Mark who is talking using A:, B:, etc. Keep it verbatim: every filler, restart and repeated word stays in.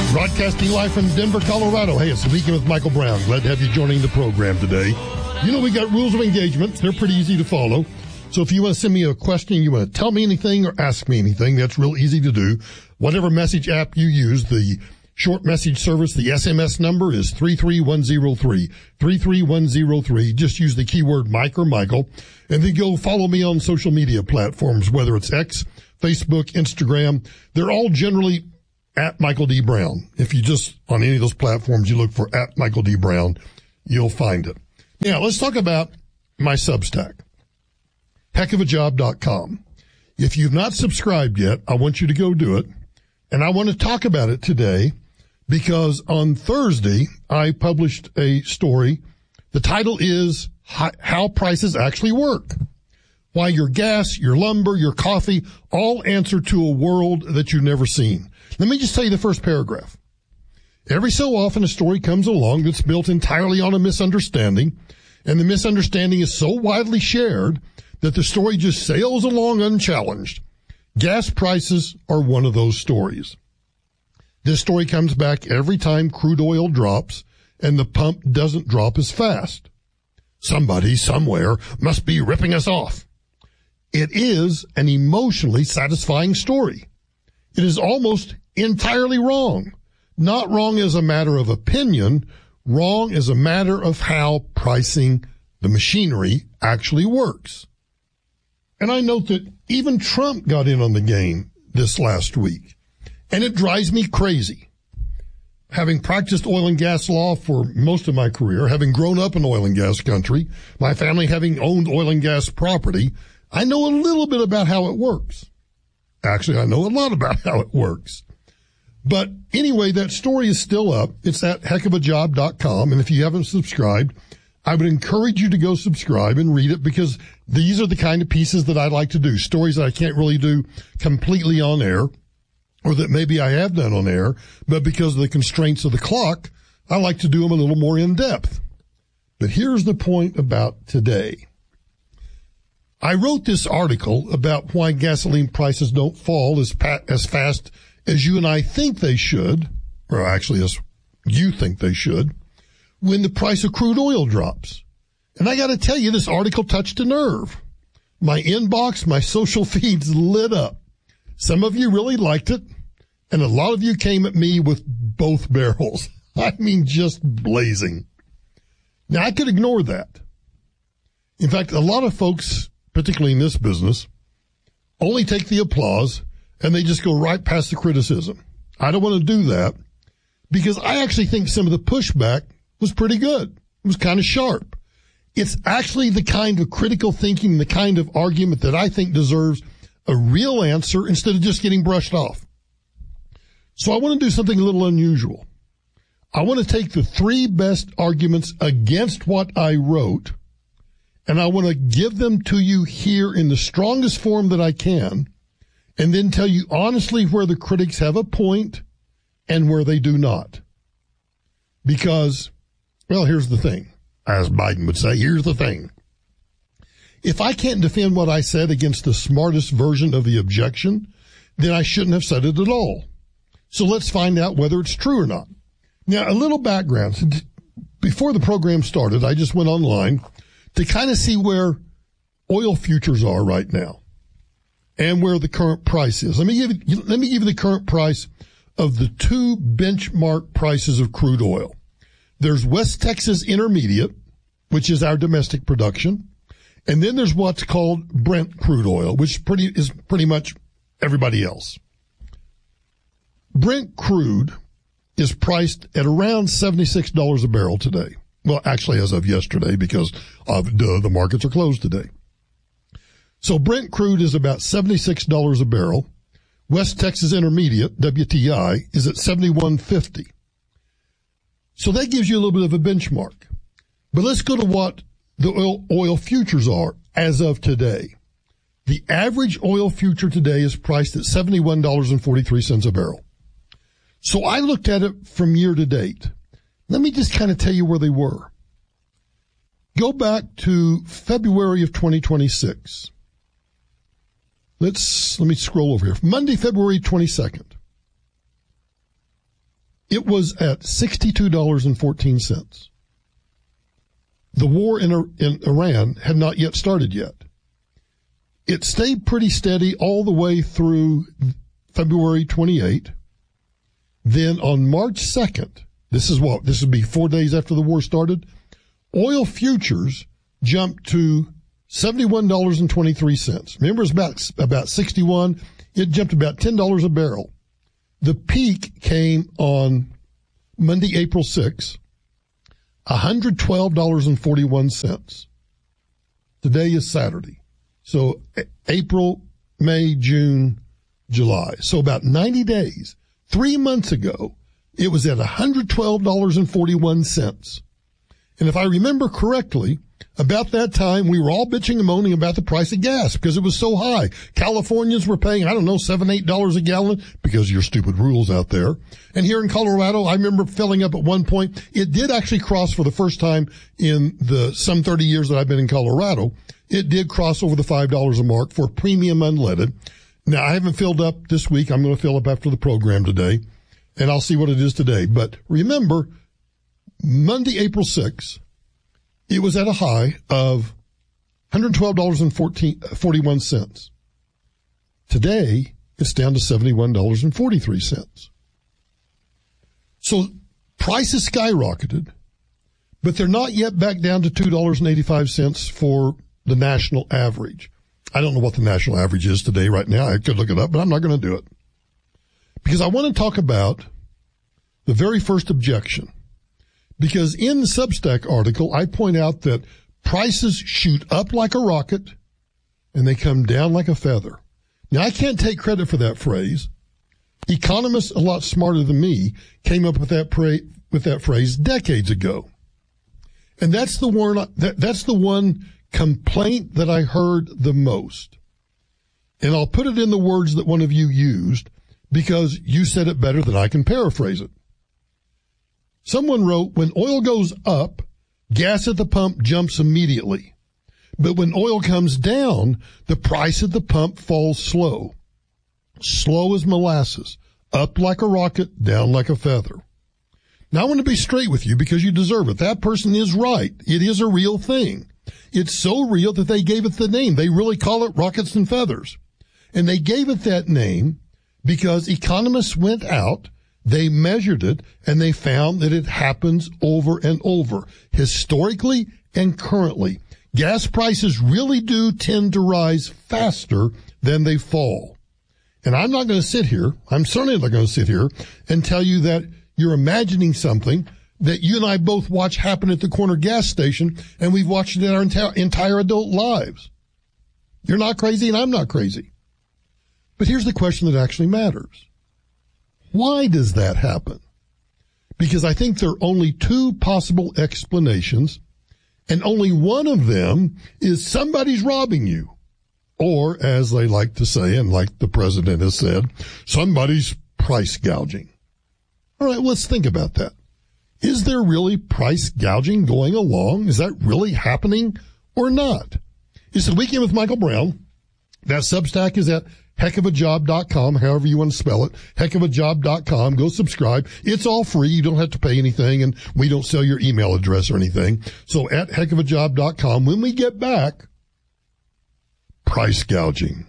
A: Broadcasting live from Denver, Colorado. Hey, it's the Weekend with Michael Brown. Glad to have you joining the program today. You know, we got rules of engagement. They're pretty easy to follow. So if you want to send me a question, you want to tell me anything or ask me anything, that's real easy to do. Whatever message app you use, the short message service, the S M S number is three three one zero three, three three one zero three. Just use the keyword Mike or Michael, and then go follow me on social media platforms, whether it's X, Facebook, Instagram. They're all generally at Michael D. Brown. If you just, on any of those platforms, you look for at Michael D. Brown, you'll find it. Now, let's talk about my Substack, heck of a job dot com. If you've not subscribed yet, I want you to go do it. And I want to talk about it today because on Thursday, I published a story. The title is How Prices Actually Work. Why your gas, your lumber, your coffee all answer to a world that you've never seen. Let me just tell you the first paragraph. Every so often a story comes along that's built entirely on a misunderstanding, and the misunderstanding is so widely shared that the story just sails along unchallenged. Gas prices are one of those stories. This story comes back every time crude oil drops and the pump doesn't drop as fast. Somebody somewhere must be ripping us off. It is an emotionally satisfying story. It is almost entirely wrong. Not wrong as a matter of opinion, wrong as a matter of how pricing, the machinery, actually works. And I note that even Trump got in on the game this last week. And it drives me crazy. Having practiced oil and gas law for most of my career, having grown up in oil and gas country, my family having owned oil and gas property, I know a little bit about how it works. Actually, I know a lot about how it works. But anyway, that story is still up. It's at heck of a job dot com. And if you haven't subscribed, I would encourage you to go subscribe and read it because these are the kind of pieces that I like to do. Stories that I can't really do completely on air or that maybe I have done on air, but because of the constraints of the clock, I like to do them a little more in depth. But here's the point about today. I wrote this article about why gasoline prices don't fall as pa- as fast as you and I think they should, or actually as you think they should, when the price of crude oil drops. And I got to tell you, this article touched a nerve. My inbox, my social feeds lit up. Some of you really liked it, and a lot of you came at me with both barrels. I mean, just blazing. Now, I could ignore that. In fact, a lot of folks, particularly in this business, only take the applause and they just go right past the criticism. I don't want to do that because I actually think some of the pushback was pretty good. It was kind of sharp. It's actually the kind of critical thinking, the kind of argument that I think deserves a real answer instead of just getting brushed off. So I want to do something a little unusual. I want to take the three best arguments against what I wrote, and I want to give them to you here in the strongest form that I can, and then tell you honestly where the critics have a point and where they do not. Because, well, here's the thing. As Biden would say, here's the thing. If I can't defend what I said against the smartest version of the objection, then I shouldn't have said it at all. So let's find out whether it's true or not. Now, a little background. Before the program started, I just went online to kind of see where oil futures are right now and where the current price is. Let me give you, let me give you the current price of the two benchmark prices of crude oil. There's West Texas Intermediate, which is our domestic production. And then there's what's called Brent crude oil, which pretty is pretty much everybody else. Brent crude is priced at around seventy-six dollars a barrel today. Well, actually, as of yesterday, because of duh, the markets are closed today. So Brent crude is about seventy-six dollars a barrel. West Texas Intermediate, W T I, is at seventy-one fifty. So that gives you a little bit of a benchmark. But let's go to what the oil, oil futures are as of today. The average oil future today is priced at seventy-one dollars and forty-three cents a barrel. So I looked at it from year to date. Let me just kind of tell you where they were. Go back to February of twenty twenty-six. Let's, let me scroll over here. Monday, February twenty-second. it was at sixty-two dollars and fourteen cents. The war in, in Iran had not yet started yet. It stayed pretty steady all the way through February twenty-eighth. Then on March second, this is what, this would be four days after the war started, oil futures jumped to seventy-one dollars and twenty-three cents. Remember, it's about, about sixty-one. It jumped about ten dollars a barrel. The peak came on Monday, April sixth, one hundred twelve dollars and forty-one cents. Today is Saturday. So April, May, June, July. So about ninety days. Three months ago, it was at one hundred twelve dollars and forty-one cents. And if I remember correctly, about that time, we were all bitching and moaning about the price of gas because it was so high. Californians were paying, I don't know, seven, eight dollars a gallon because of your stupid rules out there. And here in Colorado, I remember filling up at one point. It did actually cross for the first time in the some thirty years that I've been in Colorado. It did cross over the five dollars a mark for premium unleaded. Now, I haven't filled up this week. I'm going to fill up after the program today, and I'll see what it is today. But remember, Monday, April sixth, it was at a high of one hundred twelve dollars and forty-one cents. Today, it's down to seventy-one dollars and forty-three cents. So prices skyrocketed, but they're not yet back down to two dollars and eighty-five cents for the national average. I don't know what the national average is today right now. I could look it up, but I'm not going to do it. Because I want to talk about the very first objection. Because in the Substack article, I point out that prices shoot up like a rocket and they come down like a feather. Now, I can't take credit for that phrase. Economists a lot smarter than me came up with that, pra- with that phrase decades ago. And that's the one, that, that's the one complaint that I heard the most. And I'll put it in the words that one of you used because you said it better than I can paraphrase it. Someone wrote, when oil goes up, gas at the pump jumps immediately. But when oil comes down, the price at the pump falls slow. Slow as molasses, up like a rocket, down like a feather. Now I want to be straight with you because you deserve it. That person is right. It is a real thing. It's so real that they gave it the name. They really call it rockets and feathers. And they gave it that name because economists went out, they measured it, and they found that it happens over and over, historically and currently. Gas prices really do tend to rise faster than they fall. And I'm not going to sit here, I'm certainly not going to sit here and tell you that you're imagining something that you and I both watch happen at the corner gas station, and we've watched it in our entire, entire adult lives. You're not crazy, and I'm not crazy. But here's the question that actually matters. Why does that happen? Because I think there are only two possible explanations, and only one of them is somebody's robbing you. Or, as they like to say, and like the president has said, somebody's price gouging. All right, let's think about that. Is there really price gouging going along? Is that really happening or not? It's the Weekend with Michael Brown. That Substack is at heck of a job dot com, however you want to spell it, heck of a job dot com. Go subscribe. It's all free. You don't have to pay anything, and we don't sell your email address or anything. So at heck of a job dot com, when we get back, price gouging.